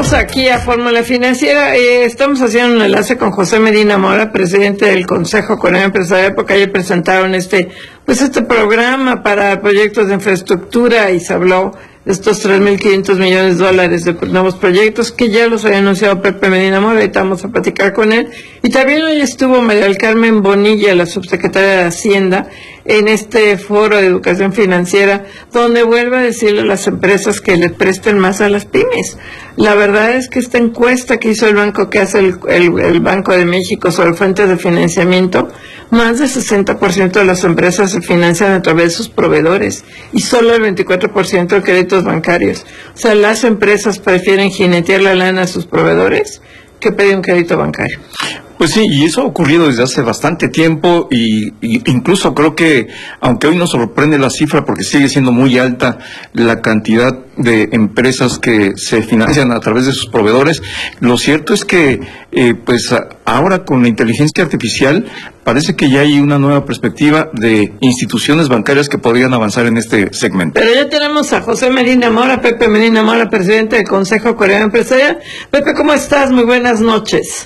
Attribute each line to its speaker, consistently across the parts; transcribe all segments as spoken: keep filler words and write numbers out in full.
Speaker 1: Regresamos aquí a Fórmula Financiera. Eh, estamos haciendo un enlace con José Medina Mora, presidente del Consejo Coreano Empresarial, porque ayer presentaron este, pues este programa para proyectos de infraestructura y se habló de estos tres mil quinientos millones de dólares de nuevos proyectos que ya los había anunciado Pepe Medina Mora. Ahorita vamos a platicar con él. Y también hoy estuvo María del Carmen Bonilla, la subsecretaria de Hacienda, en este foro de educación financiera, donde vuelve a decirle a las empresas que le presten más a las pymes. La verdad es que esta encuesta que hizo el banco, que hace el, el, el Banco de México sobre fuentes de financiamiento, más del sesenta por ciento de las empresas se financian a través de sus proveedores y solo el veinticuatro por ciento de créditos bancarios. O sea, las empresas prefieren jinetear la lana a sus proveedores que pedir un crédito bancario.
Speaker 2: Pues sí, y eso ha ocurrido desde hace bastante tiempo y, y incluso creo que, aunque hoy nos sorprende la cifra porque sigue siendo muy alta la cantidad de empresas que se financian a través de sus proveedores, lo cierto es que eh, pues ahora con la inteligencia artificial parece que ya hay una nueva perspectiva de instituciones bancarias que podrían avanzar en este segmento.
Speaker 1: Pero ya tenemos a José Medina Mora, Pepe Medina Mora, presidente del Consejo Coreano Empresarial. Pepe, ¿cómo estás? Muy buenas noches.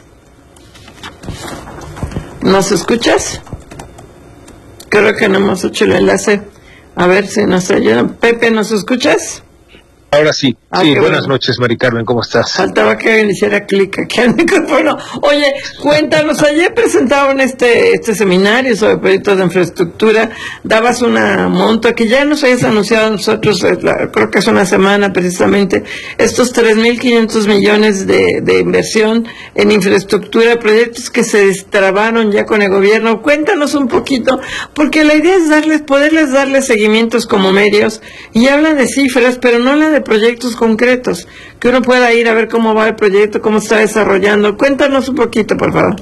Speaker 1: ¿Nos escuchas? Creo que no hemos hecho el enlace. A ver si nos ayudan. Pepe, ¿nos escuchas?
Speaker 3: Ahora sí,
Speaker 1: ah,
Speaker 3: sí, buenas
Speaker 1: bueno.
Speaker 3: noches, Mari Carmen, ¿cómo estás?
Speaker 1: Faltaba que alguien hiciera clic aquí al micrófono. Oye, cuéntanos, ayer presentaban este este seminario sobre proyectos de infraestructura, dabas una monta que ya nos habías anunciado a nosotros, la, creo que hace una semana precisamente, estos tres mil quinientos millones de, de inversión en infraestructura, proyectos que se destrabaron ya con el gobierno. Cuéntanos un poquito, porque la idea es darles, poderles darles seguimientos como medios, y hablan de cifras, pero no hablan de proyectos concretos, que uno pueda ir a ver cómo va el proyecto, cómo está desarrollando. Cuéntanos un poquito, por favor.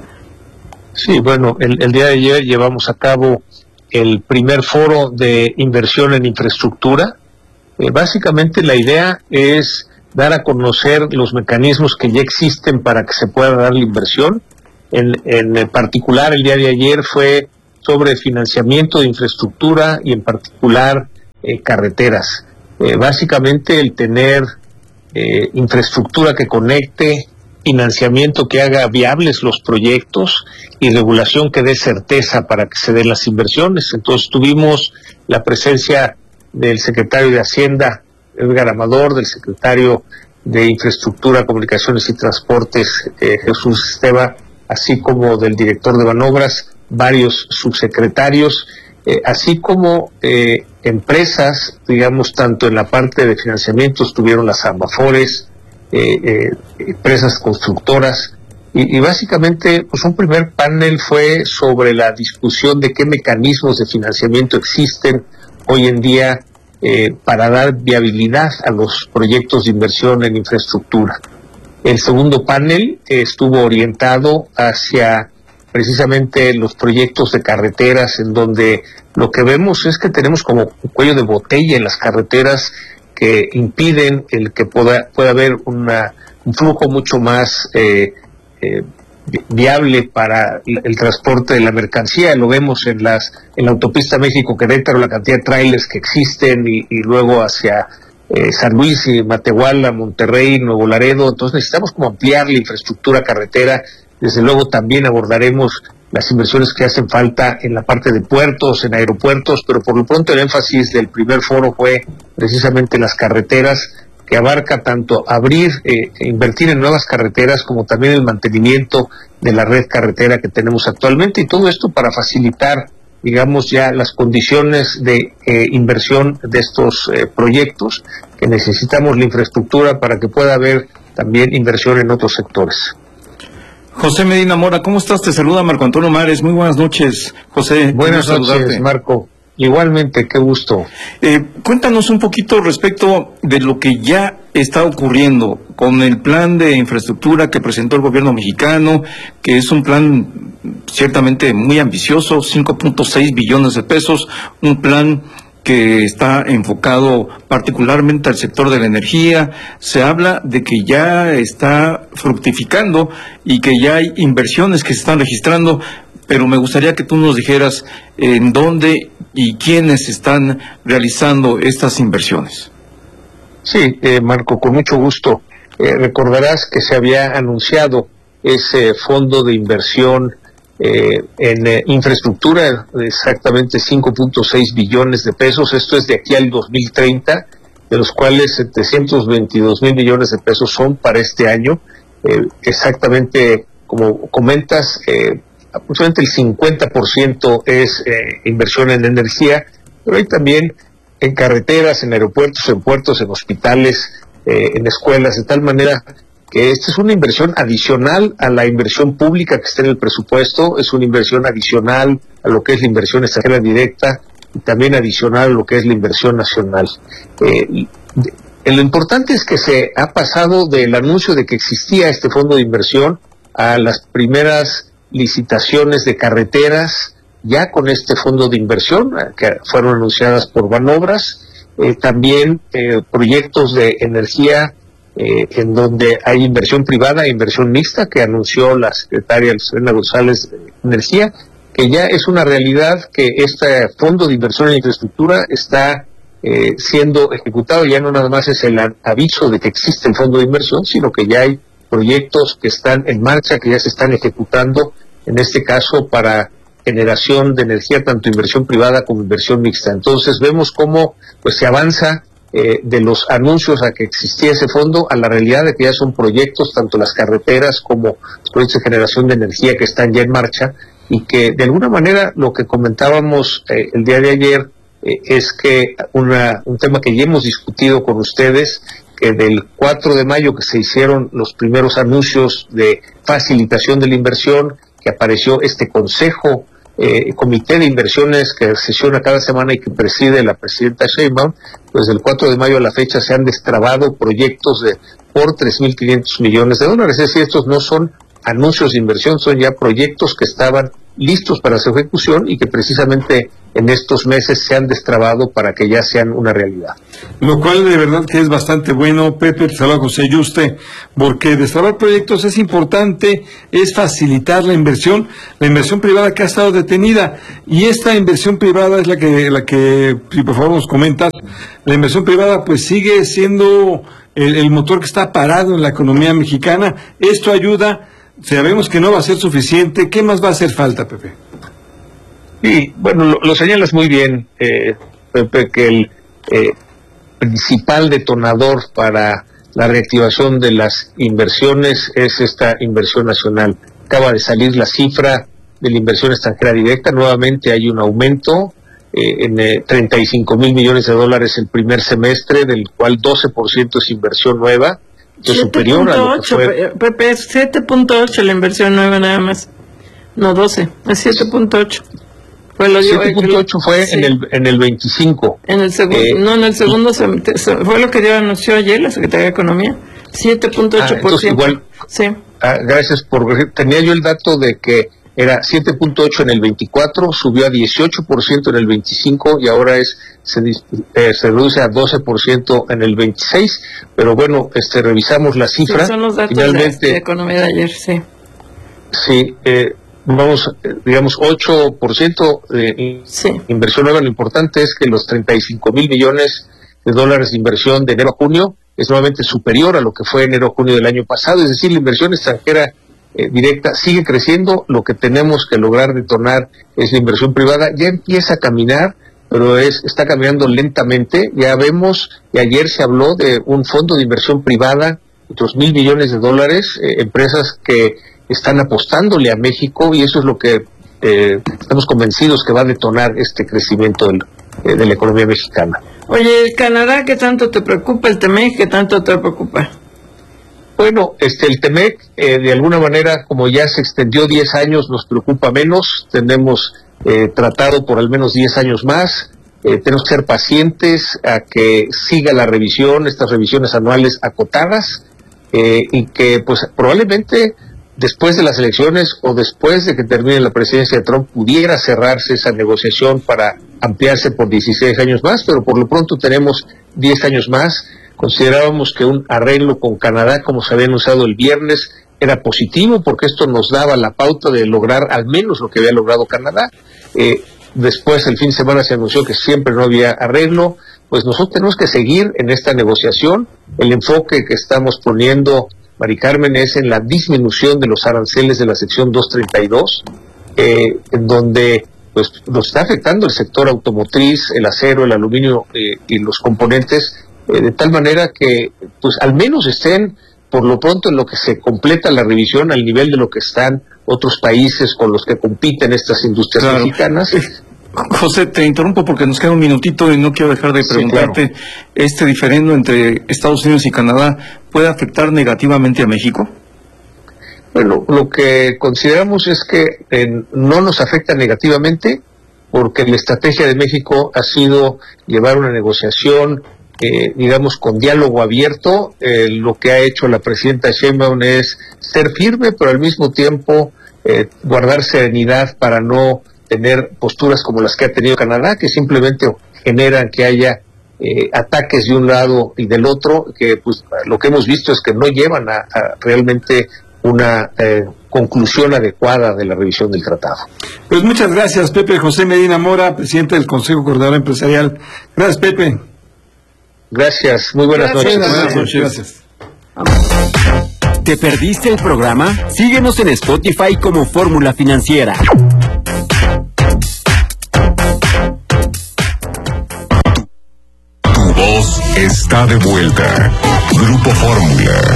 Speaker 3: Sí, bueno, el, el día de ayer llevamos a cabo el primer foro de inversión en infraestructura. Eh, básicamente la idea es dar a conocer los mecanismos que ya existen para que se pueda dar la inversión. En, en particular, el día de ayer fue sobre financiamiento de infraestructura y en particular eh, carreteras. Eh, básicamente el tener eh, infraestructura que conecte, financiamiento que haga viables los proyectos y regulación que dé certeza para que se den las inversiones. Entonces tuvimos la presencia del secretario de Hacienda, Edgar Amador, del secretario de Infraestructura, Comunicaciones y Transportes, eh, Jesús Esteva, así como del director de Banobras, varios subsecretarios, eh, así como eh, empresas, digamos, tanto en la parte de financiamiento estuvieron las Amafores, eh, eh, empresas constructoras, y, y básicamente pues un primer panel fue sobre la discusión de qué mecanismos de financiamiento existen hoy en día eh, para dar viabilidad a los proyectos de inversión en infraestructura. El segundo panel eh, estuvo orientado hacia precisamente los proyectos de carreteras, en donde lo que vemos es que tenemos como un cuello de botella en las carreteras que impiden el que pueda, pueda haber una, un flujo mucho más eh, eh, viable para el transporte de la mercancía. Lo vemos en las en la autopista México-Querétaro, la cantidad de trailers que existen, y, y luego hacia eh, San Luis y Matehuala, Monterrey, Nuevo Laredo. Entonces necesitamos como ampliar la infraestructura carretera. Desde luego también abordaremos las inversiones que hacen falta en la parte de puertos, en aeropuertos, pero por lo pronto el énfasis del primer foro fue precisamente las carreteras, que abarca tanto abrir, eh, invertir en nuevas carreteras, como también el mantenimiento de la red carretera que tenemos actualmente, y todo esto para facilitar, digamos, ya las condiciones de eh, inversión de estos eh, proyectos, que necesitamos la infraestructura para que pueda haber también inversión en otros sectores.
Speaker 2: José Medina Mora, ¿cómo estás? Te saluda Marco Antonio Mares. Muy buenas noches, José.
Speaker 3: Buenas noches, saludarte. Marco. Igualmente, qué gusto.
Speaker 2: Eh, cuéntanos un poquito respecto de lo que ya está ocurriendo con el plan de infraestructura que presentó el gobierno mexicano, que es un plan ciertamente muy ambicioso, cinco punto seis billones de pesos, un plan que está enfocado particularmente al sector de la energía. Se habla de que ya está fructificando y que ya hay inversiones que se están registrando, pero me gustaría que tú nos dijeras en dónde y quiénes están realizando estas inversiones.
Speaker 3: Sí, eh, Marco, con mucho gusto. eh, recordarás que se había anunciado ese fondo de inversión eh, en eh, infraestructura, exactamente cinco punto seis billones de pesos. Esto es de aquí al dos mil treinta, de los cuales setecientos veintidós mil millones de pesos son para este año. Eh, exactamente como comentas, eh, aproximadamente el cincuenta por ciento es eh, inversión en energía, pero hay también en carreteras, en aeropuertos, en puertos, en hospitales, eh, en escuelas, de tal manera que esta es una inversión adicional a la inversión pública que está en el presupuesto, es una inversión adicional a lo que es la inversión extranjera directa y también adicional a lo que es la inversión nacional. Eh, lo importante es que se ha pasado del anuncio de que existía este fondo de inversión a las primeras licitaciones de carreteras, ya con este fondo de inversión, que fueron anunciadas por Banobras, eh, también eh, proyectos de energía eh, en donde hay inversión privada e inversión mixta, que anunció la secretaria Elena González de Energía, que ya es una realidad que este fondo de inversión en infraestructura está eh, siendo ejecutado. Ya no nada más es el aviso de que existe el fondo de inversión, sino que ya hay proyectos que están en marcha, que ya se están ejecutando, en este caso para generación de energía, tanto inversión privada como inversión mixta. Entonces vemos cómo pues se avanza eh, de los anuncios a que existía ese fondo a la realidad de que ya son proyectos, tanto las carreteras como los proyectos de generación de energía que están ya en marcha, y que de alguna manera lo que comentábamos eh, el día de ayer eh, es que una, un tema que ya hemos discutido con ustedes, que del cuatro de mayo que se hicieron los primeros anuncios de facilitación de la inversión, que apareció este consejo, eh, comité de inversiones que sesiona cada semana y que preside la presidenta Sheinbaum, pues del cuatro de mayo a la fecha se han destrabado proyectos de por tres mil quinientos millones de dólares. Es decir, estos no son anuncios de inversión, son ya proyectos que estaban listos para su ejecución y que precisamente en estos meses se han destrabado para que ya sean una realidad.
Speaker 4: Lo cual de verdad que es bastante bueno, Pepe, te saluda José Yuste, porque destrabar proyectos es importante, es facilitar la inversión, la inversión privada que ha estado detenida, y esta inversión privada es la que, la que si por favor nos comentas, la inversión privada pues sigue siendo el, el motor que está parado en la economía mexicana. Esto ayuda. Sabemos que no va a ser suficiente. ¿Qué más va a hacer falta, Pepe?
Speaker 3: Sí, bueno, lo, lo señalas muy bien, eh, Pepe, que el eh, principal detonador para la reactivación de las inversiones es esta inversión nacional. Acaba de salir la cifra de la inversión extranjera directa, nuevamente hay un aumento eh, en eh, treinta y cinco mil millones de dólares el primer semestre, del cual doce por ciento es inversión nueva, que superior a lo que fue...
Speaker 1: Pepe, es siete punto ocho la inversión nueva nada más, no doce, es siete punto ocho.
Speaker 3: siete punto ocho fue sí. en el en el veinticinco.
Speaker 1: En el segundo, eh, no, en el segundo y... se, se, fue lo que dio anunció ayer la Secretaría de Economía, siete punto ocho por ciento. Ah, igual,
Speaker 3: sí. Ah, gracias por... Tenía yo el dato de que era siete punto ocho en el veinticuatro, subió a dieciocho por ciento en el veinticinco y ahora es se, eh, se reduce a doce por ciento en el veintiséis, pero bueno, este revisamos la cifra.
Speaker 1: Sí, son los datos finalmente, de, de economía de ayer, sí.
Speaker 3: Sí, eh, vamos, eh, digamos, ocho por ciento de sí. inversión nueva. Lo importante es que los treinta y cinco mil millones de dólares de inversión de enero a junio es nuevamente superior a lo que fue enero a junio del año pasado, es decir, la inversión extranjera Eh, directa sigue creciendo. Lo que tenemos que lograr detonar es la inversión privada. Ya empieza a caminar, pero es está caminando lentamente. Ya vemos, y ayer se habló de un fondo de inversión privada, otros mil millones de dólares, eh, empresas que están apostándole a México, y eso es lo que eh, estamos convencidos que va a detonar este crecimiento del, eh, de la economía mexicana.
Speaker 1: Oye, ¿el Canadá qué tanto te preocupa? ¿El Temec qué tanto te preocupa?
Speaker 3: Bueno, este el Temec, eh, de alguna manera, como ya se extendió diez años, nos preocupa menos. Tenemos eh, tratado por al menos diez años más. Eh, tenemos que ser pacientes a que siga la revisión, estas revisiones anuales acotadas, eh, y que pues probablemente después de las elecciones o después de que termine la presidencia de Trump pudiera cerrarse esa negociación para ampliarse por dieciséis años más, pero por lo pronto tenemos diez años más. Considerábamos que un arreglo con Canadá, como se había anunciado el viernes, era positivo porque esto nos daba la pauta de lograr al menos lo que había logrado Canadá. Eh, después, el fin de semana, se anunció que siempre no había arreglo. pues nosotros tenemos que seguir en esta negociación. El enfoque que estamos poniendo, Mari Carmen, es en la disminución de los aranceles de la sección doscientos treinta y dos, eh, en donde pues nos está afectando el sector automotriz, el acero, el aluminio eh, y los componentes, eh, de tal manera que pues al menos estén por lo pronto en lo que se completa la revisión al nivel de lo que están otros países con los que compiten estas industrias
Speaker 2: claro.
Speaker 3: mexicanas.
Speaker 2: José, te interrumpo porque nos queda un minutito y no quiero dejar de preguntarte, sí, claro. ¿este diferendo entre Estados Unidos y Canadá puede afectar negativamente a México?
Speaker 3: Bueno, lo que consideramos es que eh, no nos afecta negativamente, porque la estrategia de México ha sido llevar una negociación, eh, digamos, con diálogo abierto. Eh, lo que ha hecho la presidenta Sheinbaum es ser firme, pero al mismo tiempo eh, guardar serenidad para no tener posturas como las que ha tenido Canadá, que simplemente generan que haya eh, ataques de un lado y del otro, que pues lo que hemos visto es que no llevan a, a realmente una eh, conclusión adecuada de la revisión del tratado.
Speaker 4: Pues muchas gracias, Pepe José Medina Mora, presidente del Consejo Coordinador Empresarial. Gracias, Pepe.
Speaker 3: Gracias, muy buenas
Speaker 4: gracias,
Speaker 3: noches.
Speaker 4: Buenas noches. Gracias.
Speaker 5: ¿Te perdiste el programa? Síguenos en Spotify como Fórmula Financiera.
Speaker 6: Tu voz está de vuelta. Grupo Fórmula.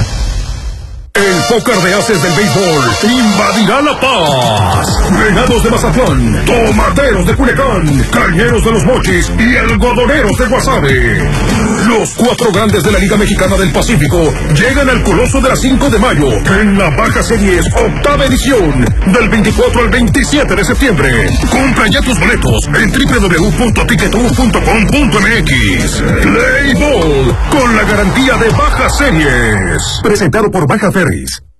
Speaker 6: El póker de ases del béisbol invadirá La Paz. Venados de Mazatlán, Tomateros de Culiacán, Cañeros de los Mochis y Algodoneros de Guasave. Los cuatro grandes de la Liga Mexicana del Pacífico llegan al Coloso de la cinco de mayo en la Baja Series octava edición del veinticuatro al veintisiete de septiembre. Compra ya tus boletos en doble u doble u doble u punto tiquetú punto com punto eme equis. Play Ball con la garantía de Baja Series. Presentado por Baja Ferries.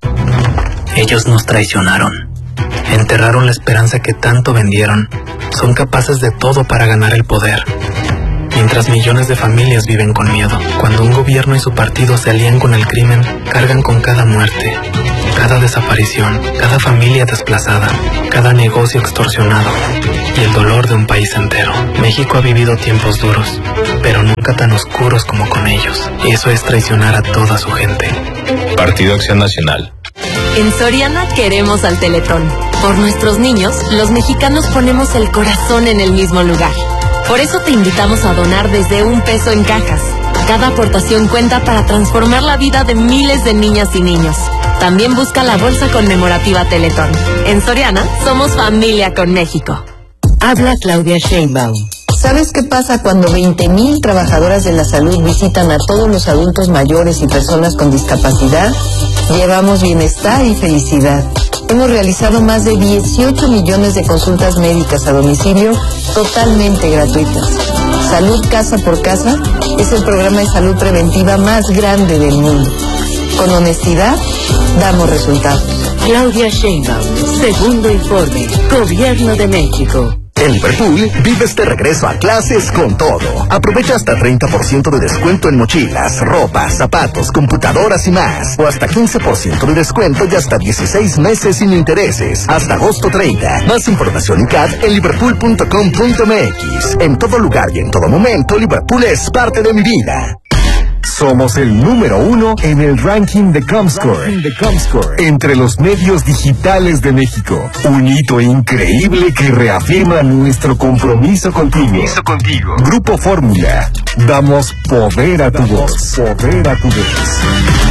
Speaker 7: Ellos nos traicionaron. Enterraron la esperanza que tanto vendieron. Son capaces de todo para ganar el poder. Mientras millones de familias viven con miedo. Cuando un gobierno y su partido se alían con el crimen, cargan con cada muerte, cada desaparición, cada familia desplazada, cada negocio extorsionado y el dolor de un país entero. México ha vivido tiempos duros, pero nunca tan oscuros como con ellos. Y eso es traicionar a toda su gente.
Speaker 8: Partido Acción Nacional.
Speaker 9: En Soriana queremos al Teletón. Por nuestros niños, los mexicanos ponemos el corazón en el mismo lugar. Por eso te invitamos a donar desde un peso en cajas. Cada aportación cuenta para transformar la vida de miles de niñas y niños. También busca la bolsa conmemorativa Teletón. En Soriana, somos familia con México.
Speaker 10: Habla Claudia Sheinbaum. ¿Sabes qué pasa cuando veinte mil trabajadoras de la salud visitan a todos los adultos mayores y personas con discapacidad? Llevamos bienestar y felicidad. Hemos realizado más de dieciocho millones de consultas médicas a domicilio totalmente gratuitas. Salud Casa por Casa es el programa de salud preventiva más grande del mundo. Con honestidad, damos resultados.
Speaker 11: Claudia Sheinbaum, segundo informe, Gobierno de México.
Speaker 12: En Liverpool, vives de regreso a clases con todo. Aprovecha hasta treinta por ciento de descuento en mochilas, ropa, zapatos, computadoras y más. O hasta quince por ciento de descuento y hasta dieciséis meses sin intereses. Hasta agosto treinta. Más información en C A D en liverpool punto com punto eme equis. En todo lugar y en todo momento, Liverpool es parte de mi vida. Somos el número uno en el ranking de Comscore, de Comscore entre los medios digitales de México. Un hito increíble que reafirma nuestro compromiso contigo. Compromiso contigo. Grupo Fórmula. Damos poder a tu voz. Poder a tu voz.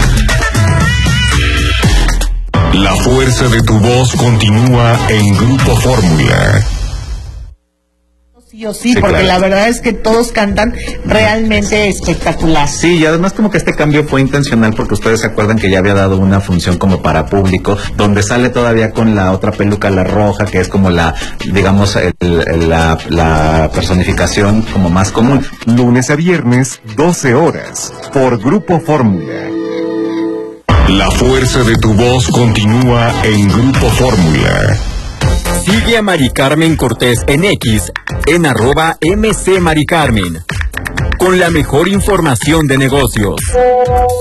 Speaker 6: La fuerza de tu voz continúa en Grupo Fórmula.
Speaker 13: Sí o sí, sí, porque claro, la verdad es que todos cantan realmente espectacular.
Speaker 14: Sí, y además como que este cambio fue intencional porque ustedes se acuerdan que ya había dado una función como para público, donde sale todavía con la otra peluca, la roja, que es como la, digamos, el, el, la, la personificación como más común.
Speaker 12: Lunes a viernes, doce horas, por Grupo Fórmula.
Speaker 6: La fuerza de tu voz continúa en Grupo Fórmula.
Speaker 5: Sigue a Mari Carmen Cortés en X, en arroba M C Mari Carmen, con la mejor información de negocios.